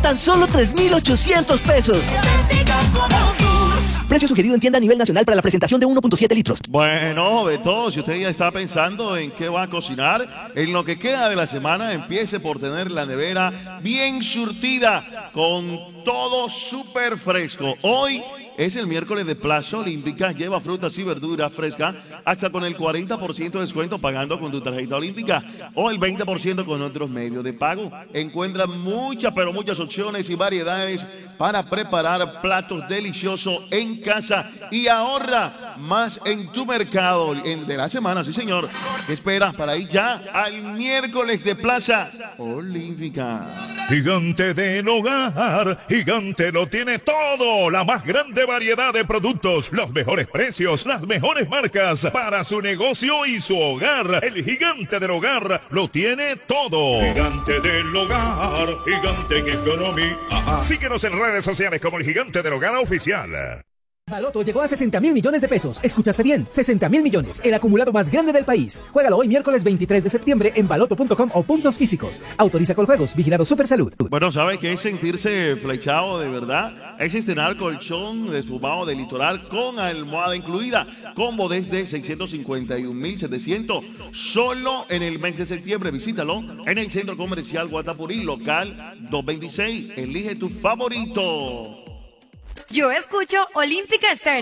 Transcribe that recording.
tan solo 3,800 pesos. Precio sugerido en tienda a nivel nacional para la presentación de 1.7 litros. Bueno, Beto, si usted ya está pensando en qué va a cocinar, en lo que queda de la semana, empiece por tener la nevera bien surtida, con todo súper fresco. Hoy es el miércoles de Plaza Olímpica, lleva frutas y verduras frescas hasta con el 40% de descuento pagando con tu tarjeta olímpica o el 20% con otros medios de pago. Encuentra muchas, pero muchas opciones y variedades para preparar platos deliciosos en casa y ahorra más en tu mercado de la semana, sí señor. ¿Qué esperas para ir ya al miércoles de Plaza Olímpica? Gigante del Hogar, Gigante lo tiene todo, la más grande variedad de productos, los mejores precios, las mejores marcas para su negocio y su hogar. El Gigante del Hogar lo tiene todo. Gigante del Hogar, Gigante en economía. Síguenos en redes sociales como el Gigante del Hogar Oficial. Baloto llegó a 60,000 millones de pesos. Escuchaste bien, 60,000 millones, el acumulado más grande del país. Juégalo hoy miércoles 23 de septiembre en baloto.com o puntos físicos. Autoriza con juegos, vigilado Supersalud. Bueno, ¿sabe qué es sentirse flechado de verdad? Es estrenar colchón despumado de Litoral con almohada incluida. Combo desde 651,700 solo en el mes de septiembre. Visítalo en el Centro Comercial Guatapurí, local 226. Elige tu favorito. Yo escucho Olímpica Estéreo.